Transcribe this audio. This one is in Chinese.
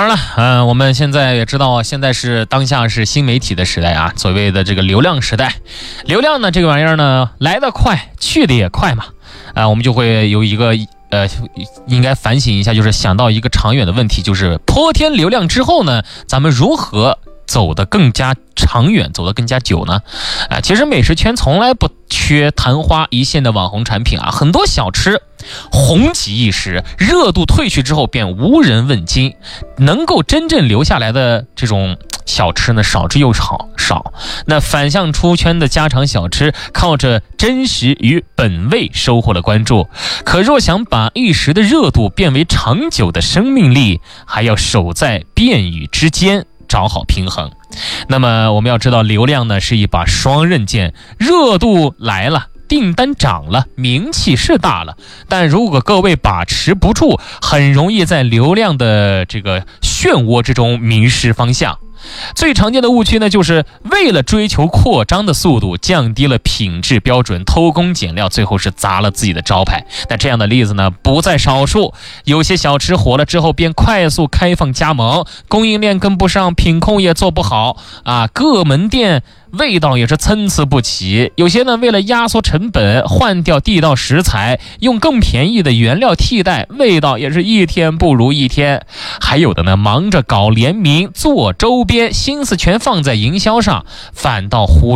然了，我们现在也知道，现在是当下是新媒体的时代啊，所谓的这个流量时代。流量呢，这个玩意儿呢，来得快，去得也快嘛。我们就会有一个应该反省一下，就是想到一个长远的问题，就是泼天流量之后呢，咱们如何走得更加长远，走得更加久呢？其实美食圈从来不缺昙花一现的网红产品啊，很多小吃红极一时，热度退去之后便无人问津，能够真正留下来的这种小吃呢，少之又少。那反向出圈的家常小吃，靠着真实与本味收获了关注。可若想把一时的热度变为长久的生命力，还要守在变与之间，找好平衡。那么我们要知道，流量呢是一把双刃剑，热度来了，订单涨了，名气是大了，但如果各位把持不住，很容易在流量的这个漩涡之中迷失方向。最常见的误区呢，就是为了追求扩张的速度，降低了品质标准，偷工减料，最后是砸了自己的招牌。那这样的例子呢不在少数，有些小吃火了之后便快速开放加盟，供应链跟不上，品控也做不好啊，各门店味道也是参差不齐。有些呢为了压缩成本，换掉地道食材，用更便宜的原料替代，味道也是一天不如一天。还有的呢忙着搞联名做周边，心思全放在营销上，反倒忽